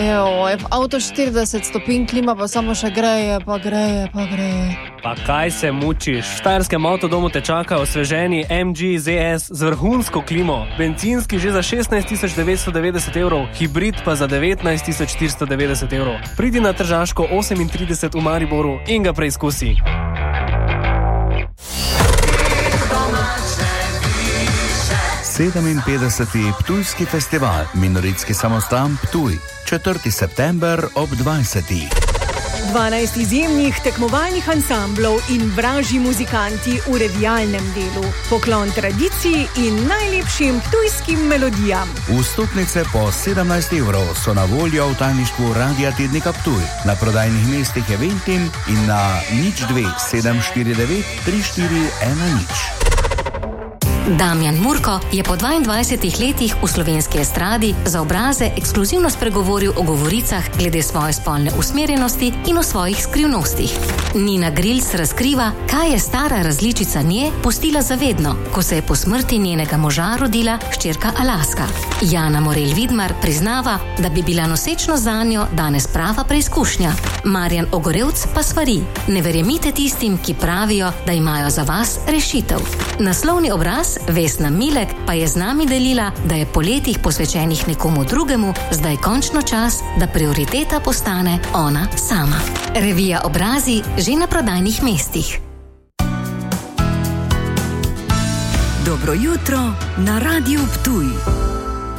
Avto 40 stopinj, klima pa samo še greje. Pa kaj se mučiš? V štajerskem avtodomu te čaka osveženi MG ZS z vrhunsko klimo. Bencinski že za 16.990 evrov, hibrid pa za 19.490 evrov. Pridi na Tržaško 38 v Mariboru in ga preizkusi. 57. Ptujski festival Minoritski samostan Ptuj, 4. september ob 20. 12 izjemnih tekmovalnih ansamblov in vražji muzikanti v revijalnem delu. Poklon tradiciji in najlepšim ptujskim melodijam. Vstopnice po 17 evrov so na voljo v tajništvu Radia Tednika Ptuj, na prodajnih mestih Eventim in na 02 749 3410. Damjan Murko je po 22 letih v slovenski estradi za obraze ekskluzivno spregovoril o govoricah glede svoje spolne usmerjenosti in o svojih skrivnostih. Nina Grils razkriva, kaj je stara različica nje pustila zavedno, ko se je po smrti njenega moža rodila hčerka Alaska. Jana Morel Vidmar priznava, da bi bila nosečnost zanjo danes prava preizkušnja. Marjan Ogorevc pa svari: ne verjemite tistim, ki pravijo, da imajo za vas rešitev. Naslovni obraz Vesna Milek pa je z nami delila, da je po letih posvečenih nekomu drugemu zdaj končno čas, da prioriteta postane ona sama. Revija Obrazi že na prodajnih mestih. Dobro jutro na Radiu Ptuj.